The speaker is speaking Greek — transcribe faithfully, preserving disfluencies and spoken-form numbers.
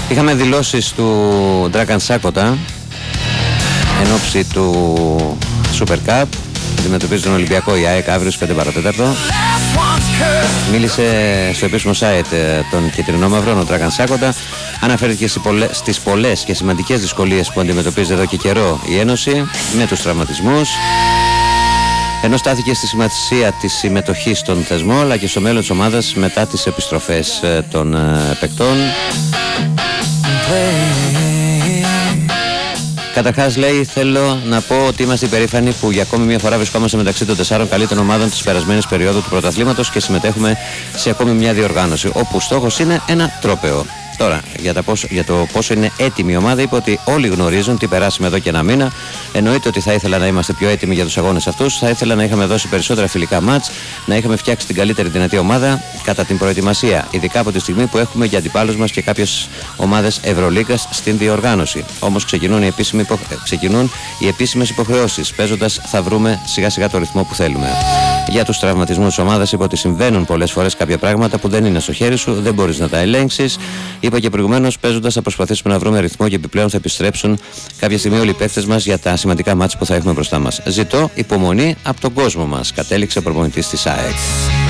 Είχαμε δηλώσεις του Dragan Σάκοτα εν ώψη του Super Cup. Αντιμετωπίζει τον Ολυμπιακό η ΑΕΚ αύριο στις πέντε παρά τέταρτο. Μίλησε στο επίσημο site των Κιτρινόμαυρων ο Dragan Σάκοτα. Αναφέρθηκε στις πολλές και σημαντικές δυσκολίες που αντιμετωπίζει εδώ και καιρό η Ένωση με τους τραυματισμούς, ενώ στάθηκε στη σημασία της συμμετοχής στον θεσμό αλλά και στο μέλλον της ομάδας μετά τις επιστροφές των παικτών. Καταρχάς, λέει, θέλω να πω ότι είμαστε υπερήφανοι που για ακόμη μια φορά βρισκόμαστε μεταξύ των τεσσάρων καλύτερων ομάδων της περασμένης περίοδου του πρωταθλήματος και συμμετέχουμε σε ακόμη μια διοργάνωση όπου στόχος είναι ένα τρόπαιο. Τώρα, για, τα πόσο, για το πόσο είναι έτοιμη η ομάδα, είπε ότι όλοι γνωρίζουν τι περάσαμε εδώ και ένα μήνα. Εννοείται ότι θα ήθελα να είμαστε πιο έτοιμοι για τους αγώνες αυτούς. Θα ήθελα να είχαμε δώσει περισσότερα φιλικά μάτς, να είχαμε φτιάξει την καλύτερη δυνατή ομάδα κατά την προετοιμασία. Ειδικά από τη στιγμή που έχουμε για αντιπάλους μας και κάποιες ομάδες Ευρωλίγκας στην διοργάνωση. Όμως ξεκινούν οι, υπο... ξεκινούν οι επίσημες υποχρεώσεις. Παίζοντας, θα βρούμε σιγά σιγά το ρυθμό που θέλουμε. Για τους τραυματισμούς της ομάδας, είπε ότι συμβαίνουν πολλές φορές κάποια πράγματα που δεν είναι στο χέρι σου, δεν μπορείς να τα ελέγξεις. Είπα και προηγουμένως, παίζοντας θα προσπαθήσουμε να βρούμε ρυθμό και επιπλέον θα επιστρέψουν κάποια στιγμή όλοι οι παίκτες μας για τα σημαντικά μάτς που θα έχουμε μπροστά μας. Ζητώ υπομονή από τον κόσμο μας, κατέληξε ο προπονητής της ΑΕΚ.